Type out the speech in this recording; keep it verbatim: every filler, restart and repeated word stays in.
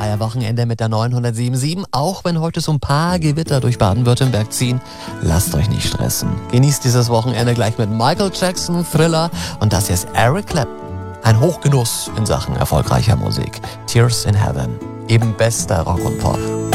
Feierwochenende mit der neunhundertsieben Komma sieben. Auch wenn heute so ein paar Gewitter durch Baden-Württemberg ziehen, lasst euch nicht stressen. Genießt dieses Wochenende gleich mit Michael Jackson, Thriller und das hier ist Eric Clapton. Ein Hochgenuss in Sachen erfolgreicher Musik. Tears in Heaven. Eben bester Rock und Pop.